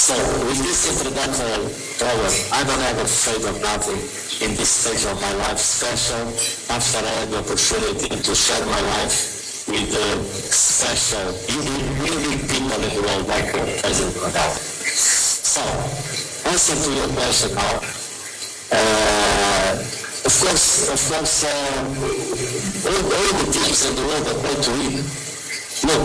So, with this introductory program, I don't have afraid of nothing in this stage of my life special after I had the opportunity to share my life with special, unique people in the world like President Nadal. So, answer to your question now. Of course, all the teams in the world are going to win. Look,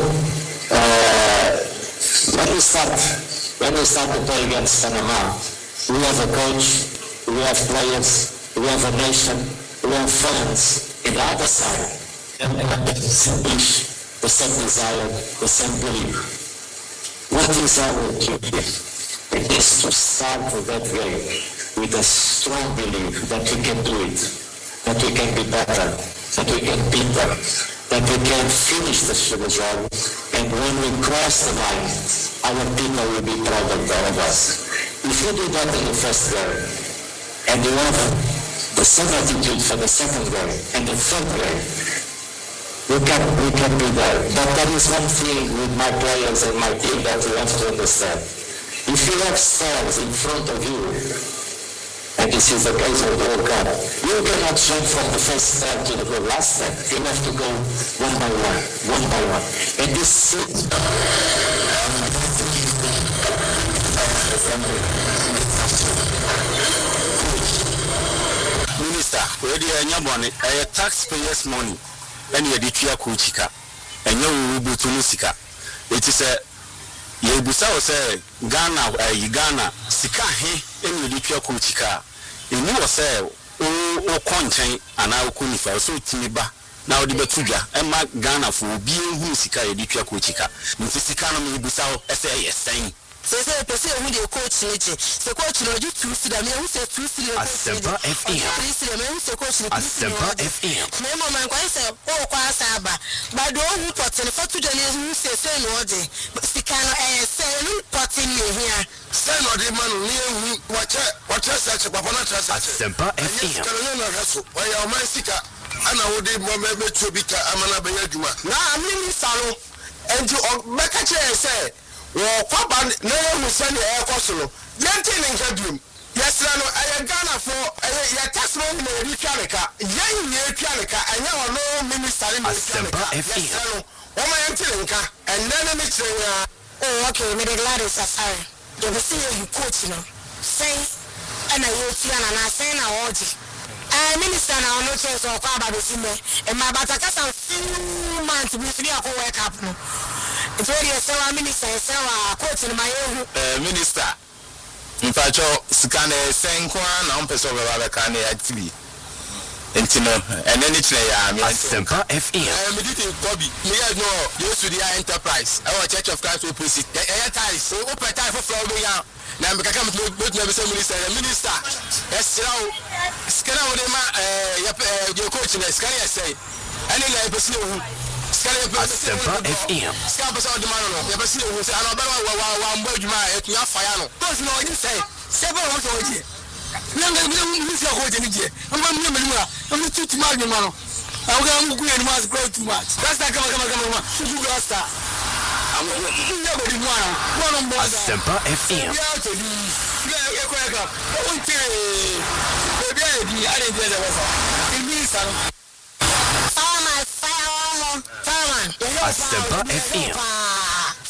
when we start to play against Panama, we have a coach, we have players, we have a nation, we have fans in the other side. And the same wish, the same desire, the same belief. What is our duty? It is to start that way with a strong belief that we can do it, that we can be better, that we can beat them, that we can finish the sugar job, and when we cross the line, our people will be proud of us. If you do that in the first grade, and you have the same attitude for the second grade and the third grade, we can be there. But there is one thing with my players and my team that you have to understand. If you have stars in front of you, and this is the case of the World Cup, you cannot jump from the first step to the last step. You have to go one by one. And this is... Minister, where do you money? Taxpayers' money. And you are Kuchika. And you will Tunisika. It is a Yebusa say Ghana, Sika he, and you Kuchika. You know, say, oh, content, and I couldn't for so Timiba. Now the Batuga, and Mark Ghana for being who Sika, Edithia Kuchika. Mrs. Economy Busao, SAS saying. Say person who the coach leche. The coach no you two see them who say two see the Asempa FM. Please see them who say coach Asempa FM. Memo man kwa say oh kwa saba. But do who put in for today who say no dey. Sikano say no put in here. Say no dey man ni what search papa na search. Asempa FM. Sikano na raso. Why your man sika ana wo dey mo me to bita amana be adwuma. Na amini salo. Enti beka che say Papa, no one will send your costume. Yantin in Kadum. Yes, I am Ghana for your tax money, Ricanica, young Ricanica, and you know Minister in the oh, my Antilinka, and then it's oh, okay, made it Gladys Asari. You will see you coach, say, and I will see an assassin or Minister now, no chance of Papa Bissime, and my Batacas and few months with me, I will wake up. It's very a minister, coach in my own minister. In fact, Scan Sankwan, I'm person of a can TV. Intino, and then it's a Semper FM. I'm editing Bobby. Me, I know, used to the enterprise. Our Church of Christ will proceed. The air ties, so open time for Florida. Now, I come to never say minister. Yes, scan out your coach in the sky, I say. Any like person. Asempa FM. Scampus on the man, never see who said, I don't know word my at your fire. Don't know what you say. Several of you. Young women, you are holding it. I'm too much, man. I'm going to grow too much. That's not come. I'm nobody one on board. Asempa FM. Asempa FM.